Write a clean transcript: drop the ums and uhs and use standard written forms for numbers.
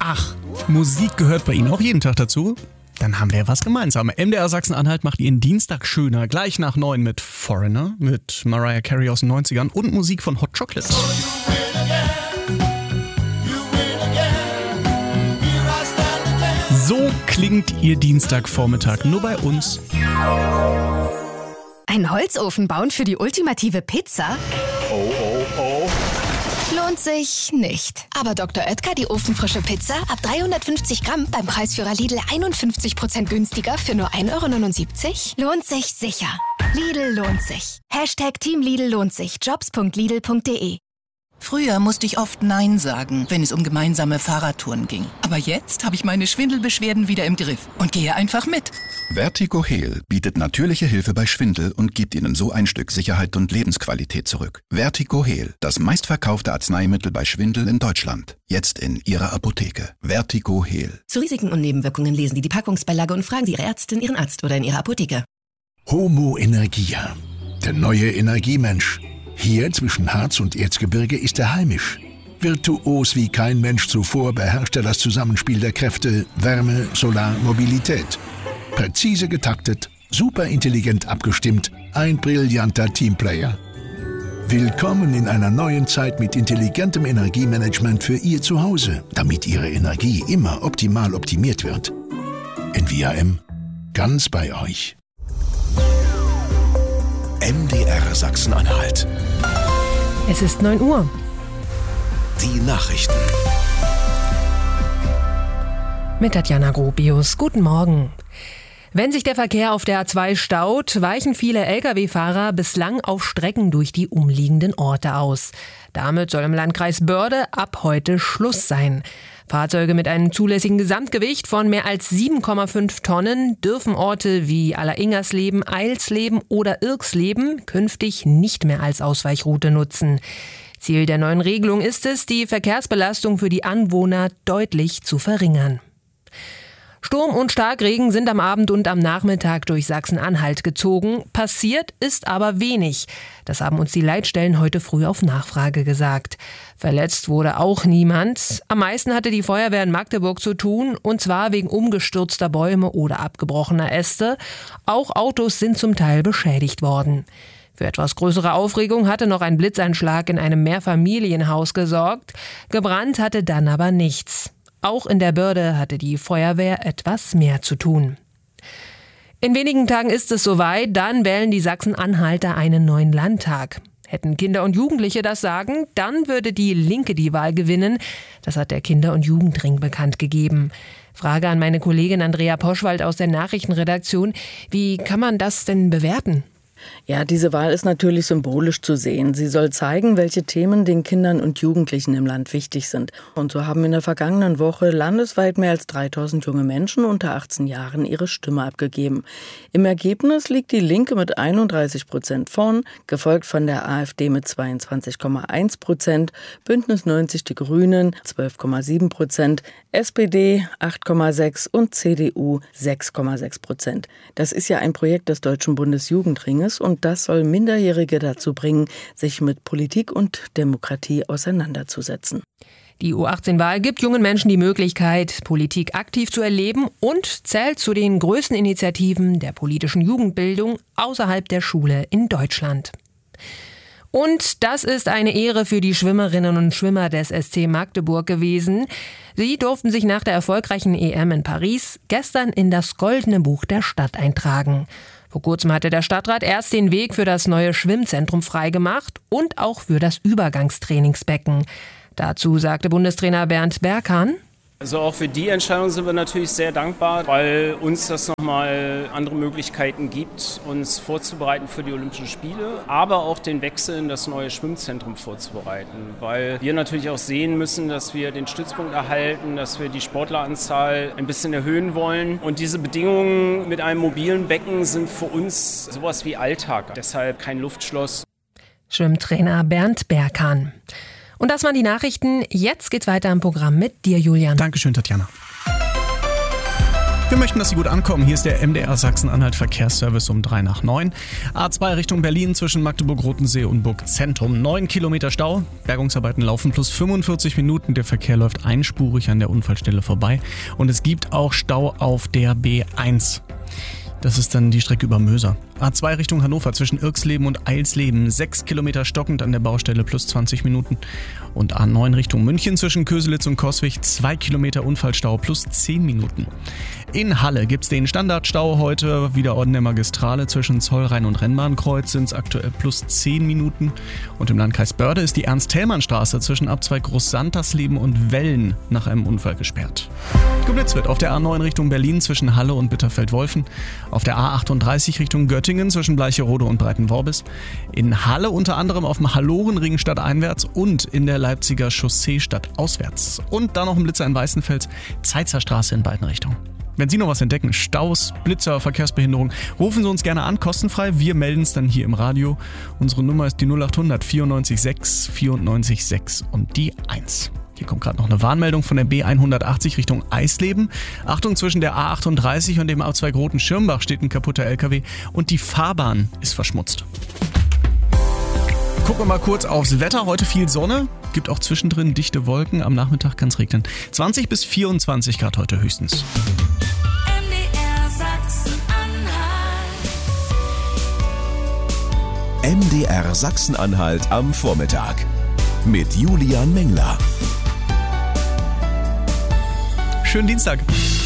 Ach, Musik gehört bei Ihnen auch jeden Tag dazu? Dann haben wir ja was gemeinsam. MDR Sachsen-Anhalt macht Ihren Dienstag schöner. Gleich nach 9 mit Foreigner, mit Mariah Carey aus den 90ern und Musik von Hot Chocolate. So klingt Ihr Dienstagvormittag nur bei uns. Ein Holzofen bauen für die ultimative Pizza? Oh, oh, oh. Lohnt sich nicht. Aber Dr. Oetker, die ofenfrische Pizza, ab 350 Gramm beim Preisführer Lidl 51% günstiger für nur 1,79 €? Lohnt sich sicher. Lidl lohnt sich. #Team Lidl lohnt sich. Jobs.lidl.de. Früher musste ich oft Nein sagen, wenn es um gemeinsame Fahrradtouren ging. Aber jetzt habe ich meine Schwindelbeschwerden wieder im Griff und gehe einfach mit. Vertigo Heal bietet natürliche Hilfe bei Schwindel und gibt Ihnen so ein Stück Sicherheit und Lebensqualität zurück. Vertigo Heal, das meistverkaufte Arzneimittel bei Schwindel in Deutschland. Jetzt in Ihrer Apotheke. Vertigo Heal. Zu Risiken und Nebenwirkungen lesen Sie die Packungsbeilage und fragen Sie Ihre Ärztin, Ihren Arzt oder in Ihrer Apotheke. Homo Energia, der neue Energiemensch. Hier zwischen Harz und Erzgebirge ist er heimisch. Virtuos wie kein Mensch zuvor beherrscht er das Zusammenspiel der Kräfte Wärme, Solar, Mobilität. Präzise getaktet, superintelligent abgestimmt, ein brillanter Teamplayer. Willkommen in einer neuen Zeit mit intelligentem Energiemanagement für Ihr Zuhause, damit Ihre Energie immer optimal optimiert wird. NVAM, ganz bei euch. MDR Sachsen-Anhalt. Es ist 9 Uhr. Die Nachrichten. Mit Tatjana Gropius. Guten Morgen. Wenn sich der Verkehr auf der A2 staut, weichen viele Lkw-Fahrer bislang auf Strecken durch die umliegenden Orte aus. Damit soll im Landkreis Börde ab heute Schluss sein. Fahrzeuge mit einem zulässigen Gesamtgewicht von mehr als 7,5 Tonnen dürfen Orte wie Alleringersleben, Eilsleben oder Irksleben künftig nicht mehr als Ausweichroute nutzen. Ziel der neuen Regelung ist es, die Verkehrsbelastung für die Anwohner deutlich zu verringern. Sturm und Starkregen sind am Abend und am Nachmittag durch Sachsen-Anhalt gezogen. Passiert ist aber wenig. Das haben uns die Leitstellen heute früh auf Nachfrage gesagt. Verletzt wurde auch niemand. Am meisten hatte die Feuerwehr in Magdeburg zu tun, und zwar wegen umgestürzter Bäume oder abgebrochener Äste. Auch Autos sind zum Teil beschädigt worden. Für etwas größere Aufregung hatte noch ein Blitzeinschlag in einem Mehrfamilienhaus gesorgt. Gebrannt hatte dann aber nichts. Auch in der Börde hatte die Feuerwehr etwas mehr zu tun. In wenigen Tagen ist es soweit, dann wählen die Sachsen-Anhalter einen neuen Landtag. Hätten Kinder und Jugendliche das Sagen, dann würde die Linke die Wahl gewinnen. Das hat der Kinder- und Jugendring bekannt gegeben. Frage an meine Kollegin Andrea Poschwald aus der Nachrichtenredaktion. Wie kann man das denn bewerten? Ja, diese Wahl ist natürlich symbolisch zu sehen. Sie soll zeigen, welche Themen den Kindern und Jugendlichen im Land wichtig sind. Und so haben in der vergangenen Woche landesweit mehr als 3000 junge Menschen unter 18 Jahren ihre Stimme abgegeben. Im Ergebnis liegt die Linke mit 31% vorn, gefolgt von der AfD mit 22,1%, Bündnis 90 Die Grünen 12,7%, SPD 8,6% und CDU 6,6%. Das ist ja ein Projekt des Deutschen Bundesjugendringes und das soll Minderjährige dazu bringen, sich mit Politik und Demokratie auseinanderzusetzen. Die U18-Wahl gibt jungen Menschen die Möglichkeit, Politik aktiv zu erleben und zählt zu den größten Initiativen der politischen Jugendbildung außerhalb der Schule in Deutschland. Und das ist eine Ehre für die Schwimmerinnen und Schwimmer des SC Magdeburg gewesen. Sie durften sich nach der erfolgreichen EM in Paris gestern in das Goldene Buch der Stadt eintragen. Vor kurzem hatte der Stadtrat erst den Weg für das neue Schwimmzentrum freigemacht und auch für das Übergangstrainingsbecken. Dazu sagte Bundestrainer Bernd Berkan: Also auch für die Entscheidung sind wir natürlich sehr dankbar, weil uns das nochmal andere Möglichkeiten gibt, uns vorzubereiten für die Olympischen Spiele, aber auch den Wechsel in das neue Schwimmzentrum vorzubereiten, weil wir natürlich auch sehen müssen, dass wir den Stützpunkt erhalten, dass wir die Sportleranzahl ein bisschen erhöhen wollen. Und diese Bedingungen mit einem mobilen Becken sind für uns sowas wie Alltag, deshalb kein Luftschloss. Schwimmtrainer Bernd Berkan. Und das waren die Nachrichten. Jetzt geht's weiter im Programm mit dir, Julian. Dankeschön, Tatjana. Wir möchten, dass Sie gut ankommen. Hier ist der MDR Sachsen-Anhalt Verkehrsservice um 8:03. A2 Richtung Berlin zwischen Magdeburg-Rotensee und Burg-Zentrum. 9 Kilometer Stau. Bergungsarbeiten laufen plus 45 Minuten. Der Verkehr läuft einspurig an der Unfallstelle vorbei. Und es gibt auch Stau auf der B1. Das ist dann die Strecke über Möser. A2 Richtung Hannover zwischen Irxleben und Eilsleben. 6 Kilometer stockend an der Baustelle plus 20 Minuten. Und A9 Richtung München zwischen Köselitz und Coswig. 2 Kilometer Unfallstau plus 10 Minuten. In Halle gibt's den Standardstau heute. Wieder Orden der Magistrale zwischen Zollrhein und Rennbahnkreuz sind es aktuell plus 10 Minuten. Und im Landkreis Börde ist die Ernst-Thälmann-Straße zwischen Abzweig Groß-Santersleben und Wellen nach einem Unfall gesperrt. Geblitzt wird auf der A9 Richtung Berlin zwischen Halle und Bitterfeld-Wolfen. Auf der A38 Richtung Göttingen zwischen Bleicherode und Breitenworbis. In Halle unter anderem auf dem Hallorenring stadteinwärts und in der Leipziger Chaussee stadtauswärts. Und dann noch ein Blitzer in Weißenfels, Zeitzer Straße in beiden Richtungen. Wenn Sie noch was entdecken, Staus, Blitzer, Verkehrsbehinderung, rufen Sie uns gerne an, kostenfrei. Wir melden es dann hier im Radio. Unsere Nummer ist die 0800 94 6 94 6 und die 1. Hier kommt gerade noch eine Warnmeldung von der B180 Richtung Eisleben. Achtung, zwischen der A38 und dem A2 Roten-Schirmbach steht ein kaputter LKW und die Fahrbahn ist verschmutzt. Gucken wir mal kurz aufs Wetter. Heute viel Sonne, gibt auch zwischendrin dichte Wolken. Am Nachmittag kann es regnen. 20 bis 24 Grad heute höchstens. MDR Sachsen-Anhalt am Vormittag mit Julian Mengler. Schönen Dienstag.